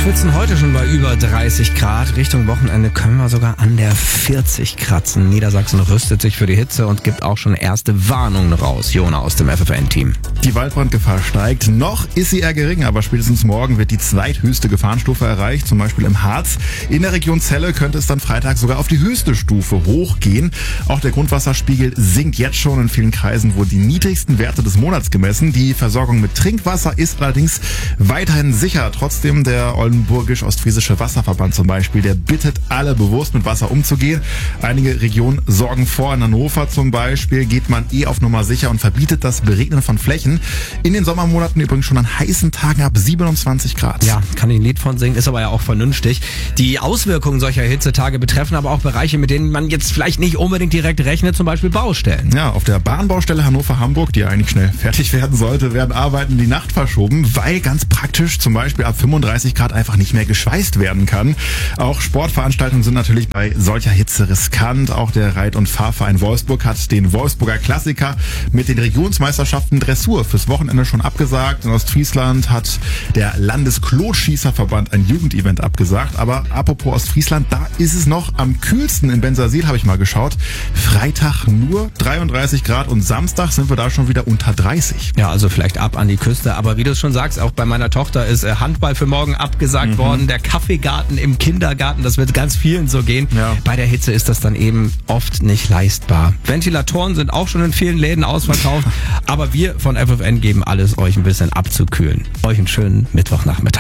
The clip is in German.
schwitzen heute schon bei über 30 Grad. Richtung Wochenende können wir sogar an der 40 kratzen. Niedersachsen rüstet sich für die Hitze und gibt auch schon erste Warnungen raus. Jona aus dem FFN-Team. Die Waldbrandgefahr steigt. Noch ist sie eher gering, aber spätestens morgen wird die zweithöchste Gefahrenstufe erreicht, zum Beispiel im Harz. In der Region Celle könnte es dann Freitag sogar auf die höchste Stufe hochgehen. Auch der Grundwasserspiegel sinkt jetzt schon. In vielen Kreisen wurden die niedrigsten Werte des Monats gemessen. Die Versorgung mit Trinkwasser ist allerdings weiterhin sicher. Trotzdem der Oldenburgisch-Ostfriesische Wasserverband zum Beispiel, der bittet alle bewusst mit Wasser umzugehen. Einige Regionen sorgen vor. In Hannover zum Beispiel geht man auf Nummer sicher und verbietet das Beregnen von Flächen. In den Sommermonaten übrigens schon an heißen Tagen ab 27 Grad. Ja, kann ich ein Lied von singen, ist aber ja auch vernünftig. Die Auswirkungen solcher Hitzetage betreffen aber auch Bereiche, mit denen man jetzt vielleicht nicht unbedingt direkt rechnet, zum Beispiel Baustellen. Ja, auf der Bahnbaustelle Hannover-Hamburg, die eigentlich schnell fertig werden sollte, werden Arbeiten in die Nacht verschoben, weil ganz praktisch zum Beispiel ab 35 Grad einfach nicht mehr geschweißt werden kann. Auch Sportveranstaltungen sind natürlich bei solcher Hitze riskant. Auch der Reit- und Fahrverein Wolfsburg hat den Wolfsburger Klassiker mit den Regionsmeisterschaften Dressur fürs Wochenende schon abgesagt. In Ostfriesland hat der Landesklotschießerverband ein Jugendevent abgesagt. Aber apropos Ostfriesland, da ist es noch am kühlsten in Bensersiel, habe ich mal geschaut. Freitag nur 33 Grad und Samstag sind wir da schon wieder unter 30. Ja, also vielleicht ab an die Küste. Aber wie du es schon sagst, auch bei meiner Tochter ist Handball für morgen abgesagt worden. Der Kaffeegarten im Kindergarten, das wird ganz vielen so gehen. Ja. Bei der Hitze ist das dann eben oft nicht leistbar. Ventilatoren sind auch schon in vielen Läden ausverkauft. Aber wir von FFN geben alles, euch ein bisschen abzukühlen. Euch einen schönen Mittwochnachmittag.